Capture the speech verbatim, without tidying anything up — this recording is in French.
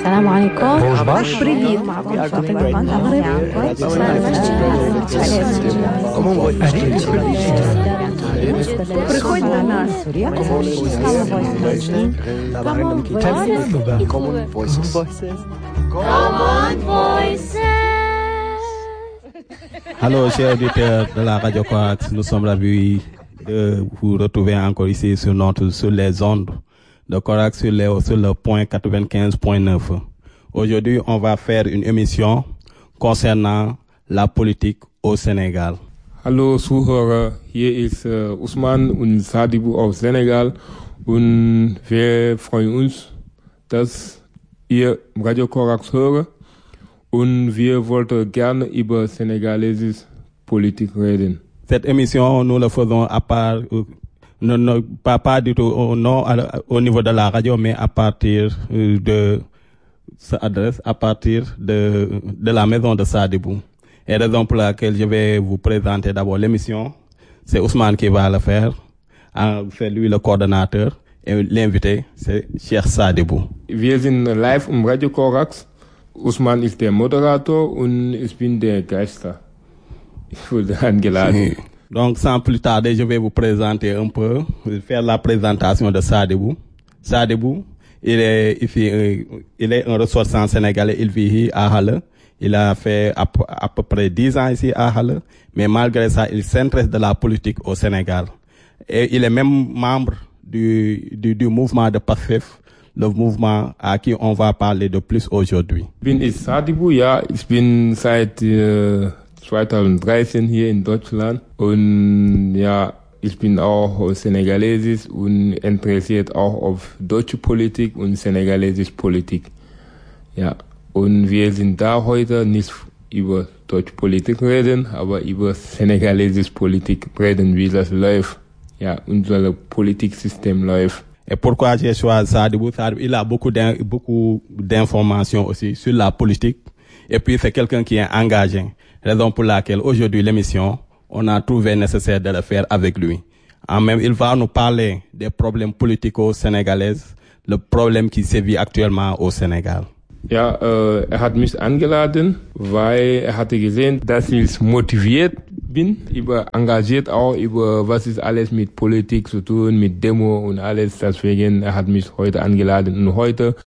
السلام عليكم. Привіт. Приходь до нас. Common Voices. Common Voices. Allô, chers auditeurs de la Radio Coax, nous sommes ravis de vous retrouver encore ici sur notre, sur les ondes de Coax sur, les, sur le point quatre-vingt-quinze point neuf. Aujourd'hui, on va faire une émission concernant la politique au Sénégal. Hallo Zuhörer, hier ist äh, Usman und Sadibou aus Senegal und wir freuen uns, dass ihr Radio Corax hört und wir wollten gerne über sénégalaise Politik reden. Cette émission, nous la faisons à part, euh, non, non, pas, pas du tout au, non, à, au niveau de la radio, mais à partir euh, de sa adresse, à partir de, de la maison de Sadibou. Et raison pour laquelle je vais vous présenter d'abord l'émission, c'est Ousmane qui va le faire. C'est lui le coordonnateur. Et l'invité, c'est Cheikh Sadibou. Wir sind live im Radio Corax. Ousmane ist der Moderator und ich bin der Geister. Ich wurde eingeladen. Donc, sans plus tarder, je vais vous présenter un peu, faire la présentation de Sadibou. Sadibou, il est, il est un ressortissant sénégalais, il vit à Halle. Il a fait à, à peu près dix ans ici à Halle, mais malgré ça, il s'intéresse de la politique au Sénégal. Et il est même membre du, du, du mouvement de Pastef, le mouvement à qui on va parler de plus aujourd'hui. Bin ich Sadibou, ja, ich bin seit äh, zweitausenddreizehn hier in Deutschland und ja, ich bin auch Senegalesisch und interessiert auch auf deutsche Politik und senegalesische Politik. Ja. Und wir sind da heute nicht über deutsche Politik reden, aber über senegalesische Politik reden, wie das läuft. Ja, unser Politiksystem läuft. Et pourquoi j'ai choisi Sadibou? Sadibou, il a beaucoup d'in, beaucoup d'informations aussi sur la politique. Et puis c'est quelqu'un qui est engagé. Raison pour laquelle aujourd'hui l'émission, on a trouvé nécessaire de le faire avec lui. En même, il va nous parler des problèmes politico-sénégalais, le problème qui sévit actuellement au Sénégal. Ja, äh, er hat mich eingeladen, weil er hatte gesehen, dass ich motiviert bin, über engagiert auch über was ist alles mit Politik zu tun, mit Demo und alles. Deswegen er hat mich heute eingeladen und heute